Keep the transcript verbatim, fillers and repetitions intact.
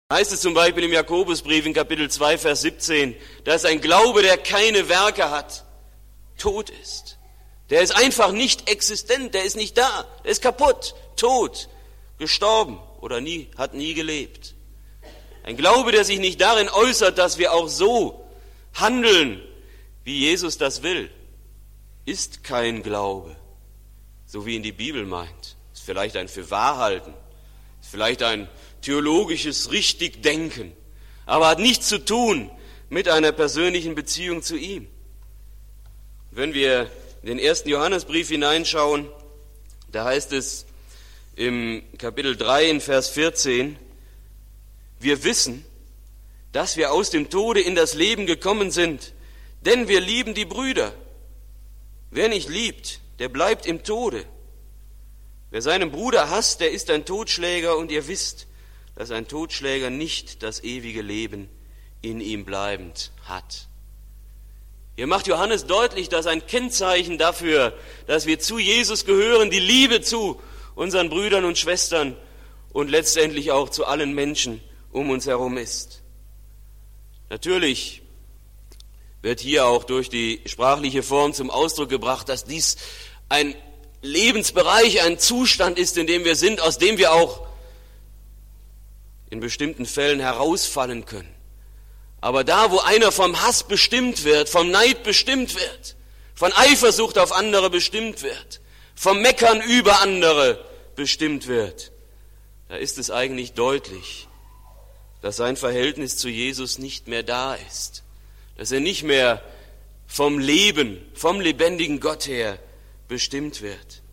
Heißt es zum Beispiel im Jakobusbrief in Kapitel zwei, Vers siebzehn, dass ein Glaube, der keine Werke hat, tot ist. Der ist einfach nicht existent, der ist nicht da, der ist kaputt, tot, gestorben oder nie, hat nie gelebt. Ein Glaube, der sich nicht darin äußert, dass wir auch so handeln, wie Jesus das will, ist kein Glaube, so wie ihn die Bibel meint. Ist vielleicht ein Fürwahrhalten, ist vielleicht ein theologisches Richtigdenken, aber hat nichts zu tun mit einer persönlichen Beziehung zu ihm. Wenn wir in den ersten Johannesbrief hineinschauen, da heißt es im Kapitel drei in Vers vierzehn, wir wissen, dass wir aus dem Tode in das Leben gekommen sind, denn wir lieben die Brüder. Wer nicht liebt, der bleibt im Tode. Wer seinen Bruder hasst, der ist ein Totschläger, und ihr wisst, dass ein Totschläger nicht das ewige Leben in ihm bleibend hat. Hier macht Johannes deutlich, dass ein Kennzeichen dafür, dass wir zu Jesus gehören, die Liebe zu unseren Brüdern und Schwestern und letztendlich auch zu allen Menschen um uns herum ist. Natürlich wird hier auch durch die sprachliche Form zum Ausdruck gebracht, dass dies ein Lebensbereich, ein Zustand ist, in dem wir sind, aus dem wir auch in bestimmten Fällen herausfallen können. Aber da, wo einer vom Hass bestimmt wird, vom Neid bestimmt wird, von Eifersucht auf andere bestimmt wird, vom Meckern über andere bestimmt wird, da ist es eigentlich deutlich, dass sein Verhältnis zu Jesus nicht mehr da ist, dass er nicht mehr vom Leben, vom lebendigen Gott her bestimmt wird.